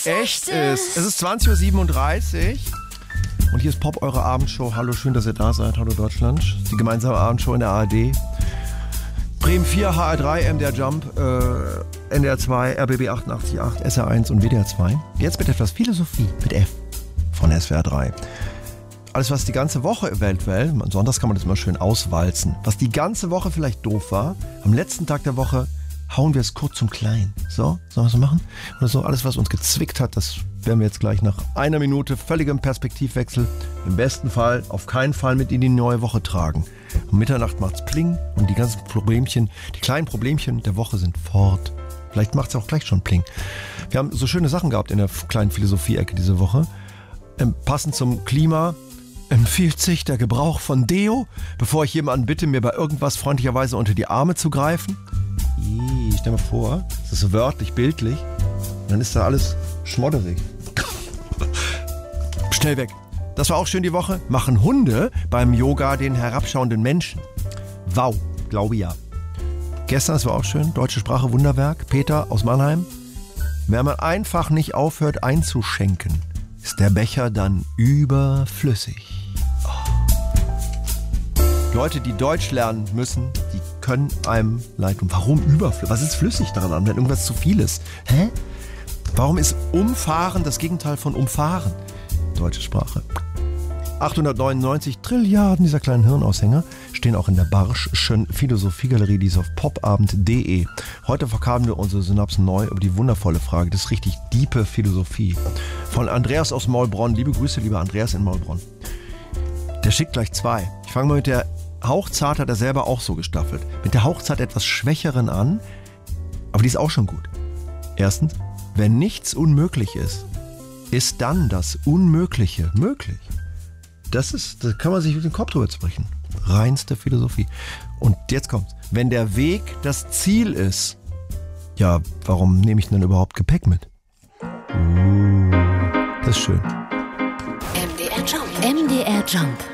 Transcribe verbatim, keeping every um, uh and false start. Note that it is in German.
es echt ist. Es ist zwanzig Uhr siebenunddreißig und hier ist Pop, eure Abendshow. Hallo, schön, dass ihr da seid. Hallo Deutschland. Die gemeinsame Abendshow in der A R D. Bremen vier, H R drei, M D R Jump, äh, N D R zwei, R B B achtundachtzig Komma acht, S R eins und W D R zwei. Jetzt mit etwas Philosophie mit F von S W R drei. Alles, was die ganze Woche eventuell, sonntags kann man das immer schön auswalzen, was die ganze Woche vielleicht doof war, am letzten Tag der Woche hauen wir es kurz und klein. So, sollen wir so machen? Oder so, alles, was uns gezwickt hat, das werden wir jetzt gleich nach einer Minute völligem Perspektivwechsel im besten Fall auf keinen Fall mit in die neue Woche tragen. Um Mitternacht macht's Pling und die ganzen Problemchen, die kleinen Problemchen der Woche sind fort. Vielleicht macht's auch gleich schon Pling. Wir haben so schöne Sachen gehabt in der kleinen Philosophie-Ecke diese Woche. Ähm, passend zum Klima empfiehlt sich der Gebrauch von Deo, bevor ich jemanden bitte, mir bei irgendwas freundlicherweise unter die Arme zu greifen. Ih, stell mal vor, das ist so wörtlich, bildlich. Und dann ist da alles schmodderig. Schnell weg. Das war auch schön die Woche. Machen Hunde beim Yoga den herabschauenden Menschen? Wow, glaube ja. Gestern, das war auch schön, deutsche Sprache Wunderwerk. Peter aus Mannheim. Wenn man einfach nicht aufhört einzuschenken, ist der Becher dann überflüssig. Oh. Leute, die Deutsch lernen müssen, die können einem leid tun. Warum überflüssig? Was ist flüssig daran, wenn irgendwas zu viel ist? Hä? Warum ist umfahren das Gegenteil von umfahren? Deutsche Sprache. achthundertneunundneunzig Trilliarden dieser kleinen Hirnaushänger stehen auch in der Barsch'schen Philosophiegalerie, die ist auf popabend punkt de. Heute verkamen wir unsere Synapsen neu über die wundervolle Frage, das ist richtig diepe Philosophie. Von Andreas aus Maulbronn. Liebe Grüße, lieber Andreas in Maulbronn. Der schickt gleich zwei. Ich fange mal mit der Hauchzart, hat er selber auch so gestaffelt. Mit der Hauchzart etwas Schwächeren an, aber die ist auch schon gut. Erstens, wenn nichts unmöglich ist, ist dann das Unmögliche möglich. Das ist, da kann man sich mit dem Kopf drüber sprechen. Reinste Philosophie. Und jetzt kommt's. Wenn der Weg das Ziel ist, ja, warum nehme ich denn überhaupt Gepäck mit? Uh, das ist schön. M D R Jump. M D R Jump.